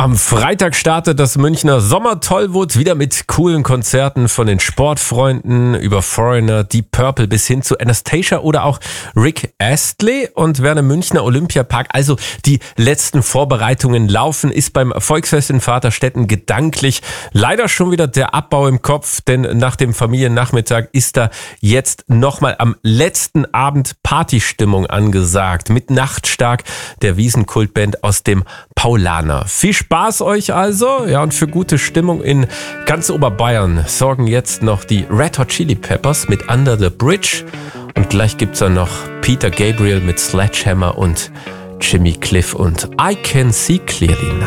Am Freitag startet das Münchner Sommertollwut wieder mit coolen Konzerten von den Sportfreunden über Foreigner, Deep Purple bis hin zu Anastacia oder auch Rick Astley. Und während im Münchner Olympiapark also die letzten Vorbereitungen laufen, ist beim Volksfest in Vaterstetten gedanklich leider schon wieder der Abbau im Kopf, denn nach dem Familiennachmittag ist da jetzt nochmal am letzten Abend Partystimmung angesagt mit Nachtstark, der Wiesenkultband aus dem Paulaner. Viel Spaß euch also, ja, und für gute Stimmung in ganz Oberbayern sorgen jetzt noch die Red Hot Chili Peppers mit Under the Bridge und gleich gibt's dann noch Peter Gabriel mit Sledgehammer und Jimmy Cliff und I Can See Clearly Now.